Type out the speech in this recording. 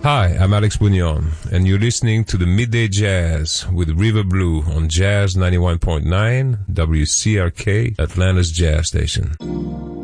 Hi, I'm Alex Bugnon, and you're listening to the Midday Jazz with River Blue on Jazz 91.9 WCRK, Atlanta's Jazz Station.